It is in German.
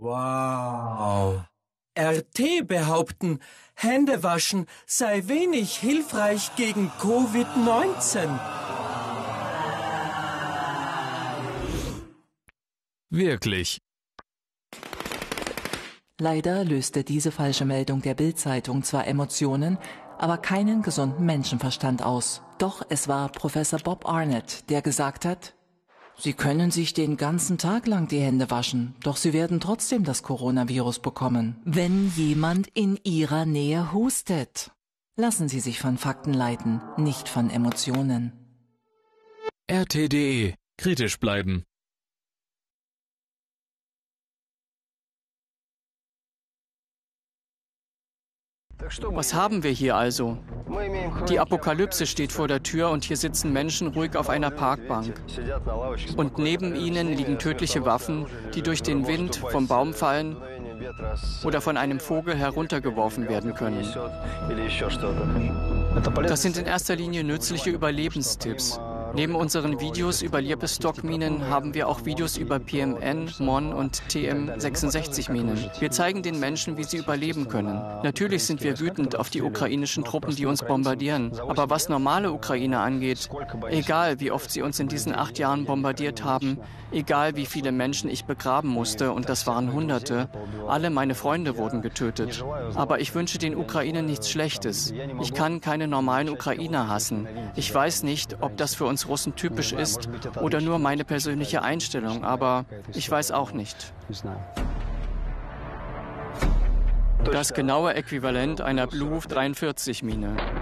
Wow. RT behaupten, Händewaschen sei wenig hilfreich gegen Covid-19. Wirklich. Leider löste diese falsche Meldung der Bild-Zeitung zwar Emotionen, aber keinen gesunden Menschenverstand aus. Doch es war Professor Bob Arnett, der gesagt hat: Sie können sich den ganzen Tag lang die Hände waschen, doch Sie werden trotzdem das Coronavirus bekommen, wenn jemand in Ihrer Nähe hustet. Lassen Sie sich von Fakten leiten, nicht von Emotionen. RT.de. Kritisch bleiben. Was haben wir hier also? Die Apokalypse steht vor der Tür und hier sitzen Menschen ruhig auf einer Parkbank. Und neben ihnen liegen tödliche Waffen, die durch den Wind vom Baum fallen oder von einem Vogel heruntergeworfen werden können. Das sind in erster Linie nützliche Überlebenstipps. Neben unseren Videos über Liepesstock-Minen haben wir auch Videos über PMN, MON und TM66-Minen. Wir zeigen den Menschen, wie sie überleben können. Natürlich sind wir wütend auf die ukrainischen Truppen, die uns bombardieren. Aber was normale Ukrainer angeht, egal wie oft sie uns in diesen 8 Jahren bombardiert haben, egal wie viele Menschen ich begraben musste, und das waren Hunderte, alle meine Freunde wurden getötet. Aber ich wünsche den Ukrainern nichts Schlechtes. Ich kann keine normalen Ukrainer hassen. Ich weiß nicht, ob das für uns Russen typisch ist oder nur meine persönliche Einstellung, aber ich weiß auch nicht. Das genaue Äquivalent einer Blu 43-Mine.